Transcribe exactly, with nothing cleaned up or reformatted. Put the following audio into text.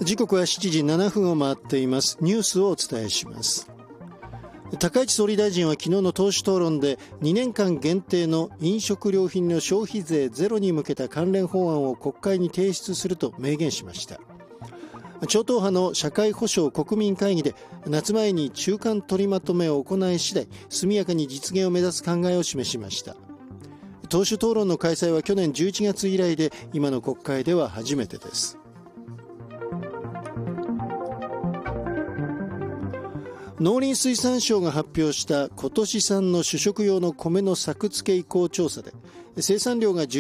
時刻はしちじななふんを回っています。ニュースをお伝えします。高市総理大臣は昨日の党首討論でにねんかん限定の飲食料品の消費税ゼロに向けた関連法案を国会に提出すると明言しました。超党派の社会保障国民会議で夏前に中間取りまとめを行い次第速やかに実現を目指す考えを示しました。党首討論の開催は去年じゅういちがつ以来で今の国会では初めてです。農林水産省が発表した今年産の主食用の米の作付け意向調査で生産量が